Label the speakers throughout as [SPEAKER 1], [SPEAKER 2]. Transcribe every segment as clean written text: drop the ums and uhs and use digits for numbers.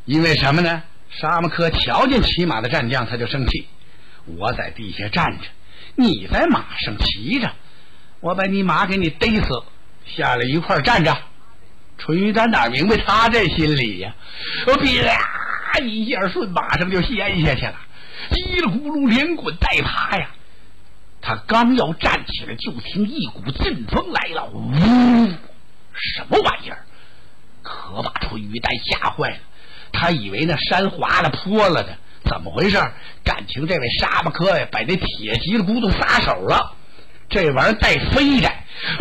[SPEAKER 1] 因为什么呢？沙木柯瞧见骑马的战将，他就生气。我在地下站着，你在马上骑着，我把你马给你逮死，下来一块站着。淳于丹哪明白他这心理呀？我啪一下顺马上就掀下去了，叽里咕噜连滚带爬呀。他刚要站起来，就听一股劲风来了，呜，什么玩意儿？可把淳于丹吓坏了，他以为那山滑了坡了的，怎么回事？感情这位沙巴科呀，把那铁叽里咕噜撒手了，这玩意儿带飞的，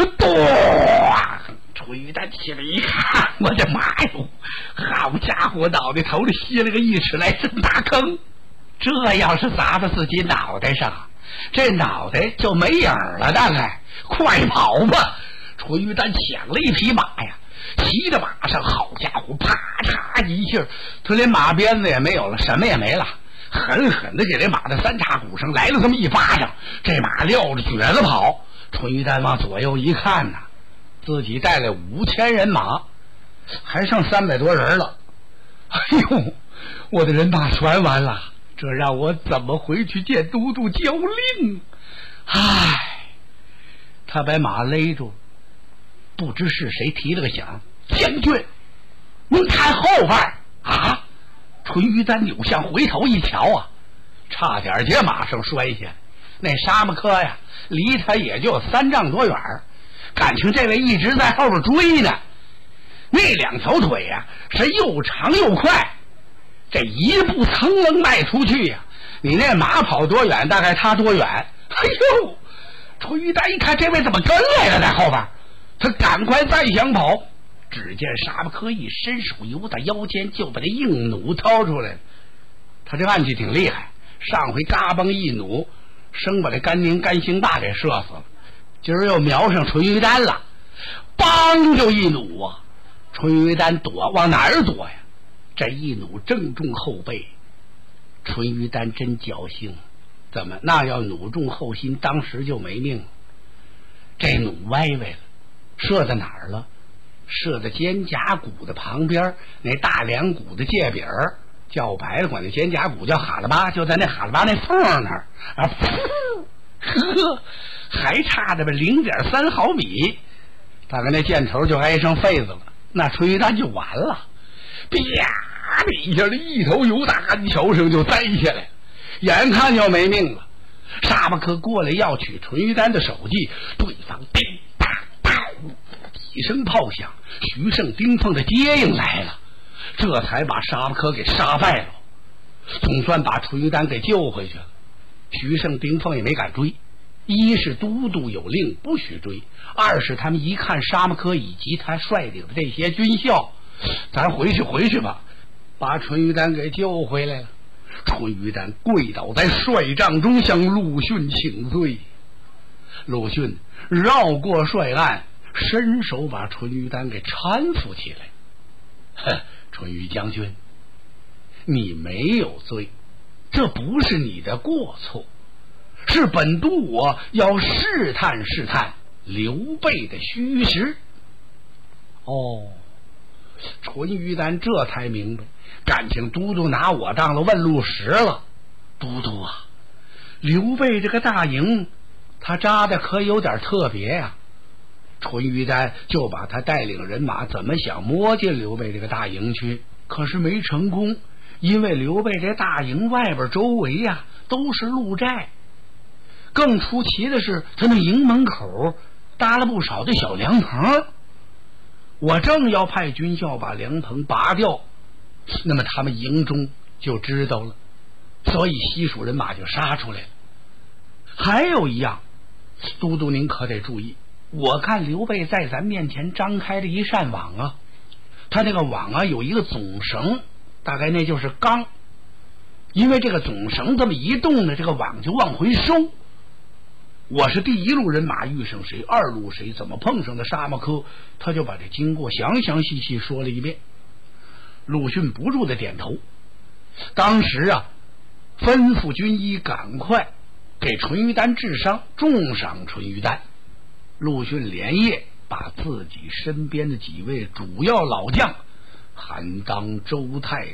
[SPEAKER 1] 淳于丹起来一看，我的妈哟！好家伙，脑袋头里吸了个1尺来这么大坑，这要是砸到自己脑袋上，这脑袋就没影了。大概快跑吧！淳于丹抢了一匹马呀，骑着马上，好家伙，啪嚓一下，他连马鞭子也没有了，什么也没了，狠狠的给这马的3叉骨上来了这么一巴掌，这马撂着蹶子跑。淳于丹往左右一看呐，自己带来5000人马，还剩300多人了。哎呦，我的人马全完了，这让我怎么回去见都督交令？唉，他把马勒住，不知是谁提了个响，将军，您看后边啊！淳于丹扭向回头一瞧啊，差点接马上摔下。那沙木柯呀，离他也就3丈多远，感情这位一直在后边追呢。那2条腿呀，是又长又快，这一步噌楞迈出去呀，你那马跑多远，大概他多远。哎呦，淳于丹一看这位怎么跟来了，在后边，他赶快再想跑，只见沙木柯一伸手由他腰间就把这硬弩掏出来了。他这暗器挺厉害，上回嘎嘣一弩生把这甘宁甘兴霸给射死了，今儿又瞄上淳于丹了，梆就一弩啊！淳于丹躲，往哪儿躲呀？这一弩正中后背。淳于丹真侥幸，怎么那要弩中后心，当时就没命了。这弩歪歪了，射在哪儿了？射在肩胛骨的旁边，那大梁骨的界柄儿，叫白了管那肩胛骨叫哈喇巴，就在那哈喇巴那缝那儿啊，呵，还差着0.3毫米，大概那箭头就挨上肺子了，那淳于丹就完了。啪的一下，一头油大干桥声就栽下来，眼看就没命了。沙巴克过来要取淳于丹的手技，对方叮当当几声炮响，徐盛丁奉的接应来了，这才把沙巴克给杀败了，总算把淳于丹给救回去了。徐盛丁奉也没敢追，一是都督有令不许追，二是他们一看沙巴克以及他率领的这些军校，咱回去吧，把淳于丹给救回来了。淳于丹跪倒在帅帐中向陆逊请罪，陆逊绕过帅案，伸手把淳于丹给搀扶起来。淳于将军，你没有罪，这不是你的过错，是本督我要试探试探刘备的虚实。哦，淳于丹这才明白，感情都督拿我当了问路石了。都督啊，刘备这个大营他扎的可有点特别呀。淳于丹就把他带领人马怎么想摸进刘备这个大营去，可是没成功，因为刘备这大营外边周围呀都是鹿寨，更出奇的是他那营门口搭了不少的小凉棚，我正要派军校把凉棚拔掉，那么他们营中就知道了，所以西蜀人马就杀出来了。还有一样，都督您可得注意，我看刘备在咱面前张开了一扇网啊，他那个网啊有一个总绳，大概那就是钢，因为这个总绳这么一动呢，这个网就往回收。我是第一路人马遇上谁，二路谁，怎么碰上的沙漠科，他就把这经过详详细细说了一遍。陆逊不住的点头，当时啊吩咐军医赶快给淳于丹治伤，重赏淳于丹。陆逊连夜把自己身边的几位主要老将，韩当、周泰